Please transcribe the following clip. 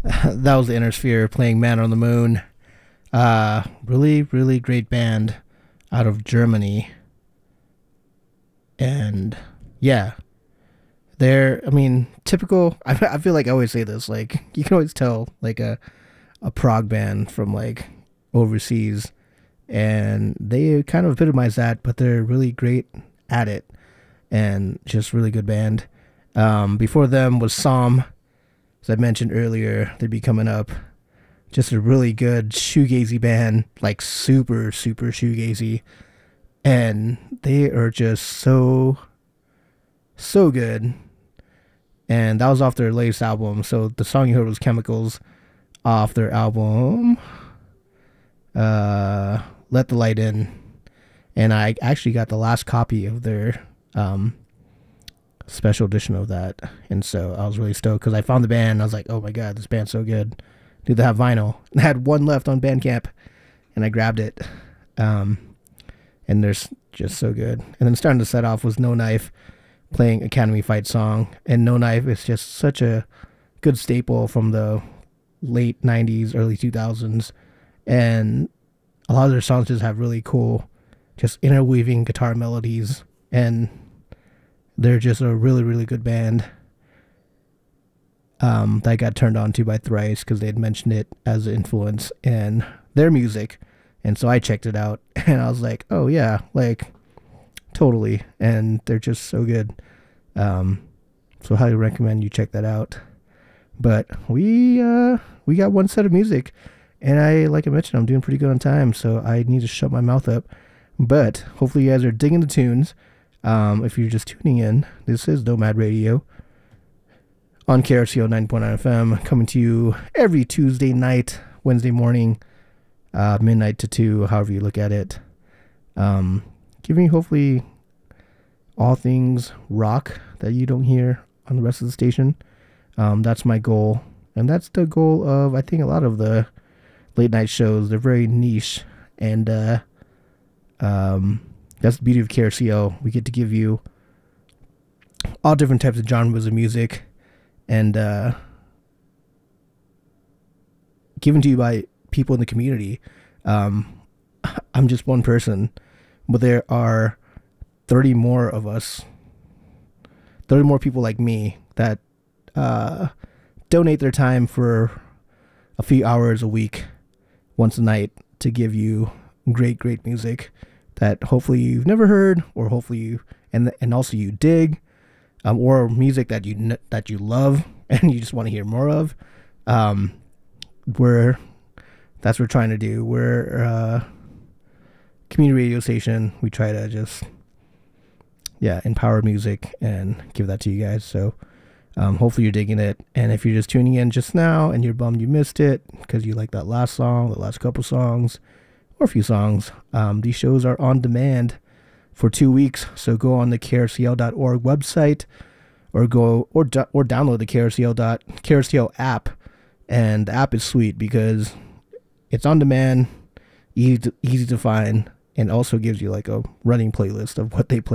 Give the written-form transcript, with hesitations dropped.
That was the Inner Sphere playing Man on the Moon. Really, really great band out of Germany. And yeah, they're, I mean, typical. I feel like I always say this, like, you can always tell, like, a prog band from, like, overseas. And they kind of epitomize that, but they're really great at it. And just really good band. Before them was Psalm, as I mentioned earlier. They'd be coming up. Just a really good shoegazy band, like super, super shoegazy. And they are just so, so good. And that was off their latest album. So the song you heard was Chemicals off their album, Let the Light In. And I actually got the last copy of their special edition of that. And so I was really stoked because I found the band. And I was like, oh my God, this band's so good. Do they have vinyl? And I had one left on Bandcamp and I grabbed it. And they're just so good. And then starting to set off was No Knife playing Academy Fight Song. And No Knife is just such a good staple from the late 90s, early 2000s. And a lot of their songs just have really cool, just interweaving guitar melodies. And they're just a really, really good band. That I got turned on to by Thrice because they had mentioned it as an influence in their music. And so I checked it out and I was like, oh yeah, like totally. And they're just so good. So highly recommend you check that out. But we got one set of music and like I mentioned, I'm doing pretty good on time. So I need to shut my mouth up, but hopefully you guys are digging the tunes. If you're just tuning in, this is Nomad Radio on KRCO 9.9 FM, coming to you every Tuesday night, Wednesday morning, midnight to 2, however you look at it. Giving you hopefully all things rock that you don't hear on the rest of the station. That's my goal. And that's the goal of, I think, a lot of the late night shows. They're very niche. And that's the beauty of KRCO. We get to give you all different types of genres of music. And given to you by people in the community. I'm just one person, but there are 30 more of us, 30 more people like me that donate their time for a few hours a week, once a night, to give you great, great music that hopefully you've never heard, or hopefully you and also you dig, or music that you love and you just want to hear more of. That's what we're trying to do. We're a community radio station. We try to just, empower music and give that to you guys. So hopefully you're digging it. And if you're just tuning in just now and you're bummed you missed it because you like that last song, the last couple songs, or a few songs, these shows are on demand for 2 weeks. So go on the krcl.org website or download the KRCL app. And the app is sweet because it's on demand, easy to find, and also gives you like a running playlist of what they play